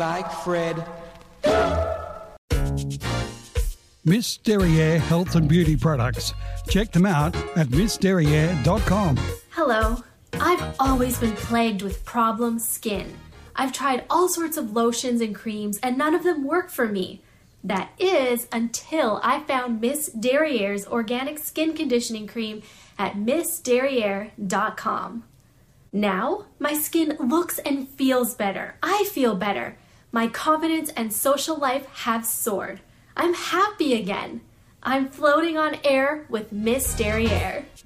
Like Fred. Miss Derriere Health and Beauty Products. Check them out at missderriere.com. Hello. I've always been plagued with problem skin. I've tried all sorts of lotions and creams and none of them work for me. That is until I found Miss Derriere's organic skin conditioning cream at missderriere.com. Now, my skin looks and feels better. I feel better. My confidence and social life have soared. I'm happy again. I'm floating on air with Miss Derriere.